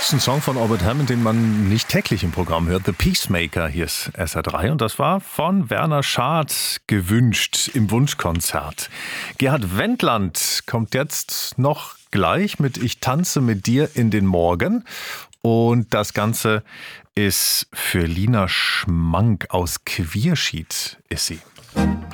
Das ist ein Song von Orbit Hammond, den man nicht täglich im Programm hört. The Peacemaker, hier ist SR3. Und das war von Werner Schad gewünscht im Wunschkonzert. Gerhard Wendland kommt jetzt noch gleich mit Ich tanze mit dir in den Morgen. Und das Ganze ist für Lina Schmank aus Quierschied, ist sie.